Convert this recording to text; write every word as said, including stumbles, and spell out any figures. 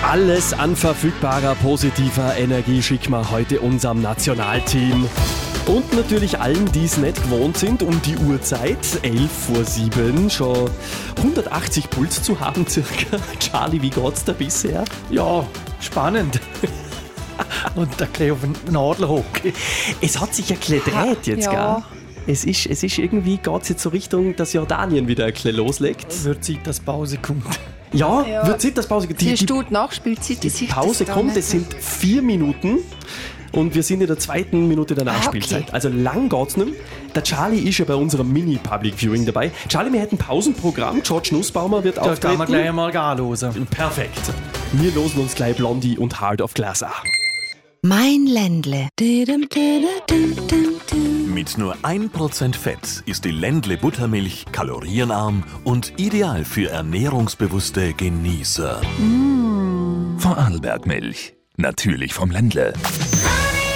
Alles an verfügbarer, positiver Energie schicken wir heute unserem Nationalteam. Und natürlich allen, die es nicht gewohnt sind, um die Uhrzeit, elf vor sieben, schon hundertachtzig Puls zu haben circa. Charlie, wie geht's da bisher? Ja, spannend. Und da gleich auf den Nadel hocken. Es hat sich ja gedreht jetzt, Ja. gell? Es ist, es ist irgendwie, geht's jetzt so Richtung, dass Jordanien wieder ein bisschen loslegt. Wird Zeit, dass Pause kommt. Ja, Ja. wird Zeit, dass Pause gibt. Die, Vier die Stunden Nachspielzeit. die das ist Pause das kommt, gar es nicht. sind vier Minuten. Und wir sind in der zweiten Minute der Nachspielzeit. okay. Also lang geht's nicht mehr. Der Charlie ist ja bei unserem Mini-Public Viewing dabei. Charlie, wir hätten ein Pausenprogramm. George Nussbaumer wird Da kann auftreten. man gleich mal anhören. Perfekt. Wir losen uns gleich Blondie und Heart of Glass an. Mein Ländle. Mit nur ein Prozent Fett ist die Ländle Buttermilch kalorienarm und ideal für ernährungsbewusste Genießer. Vorarlberg Milch. Natürlich vom Ländle.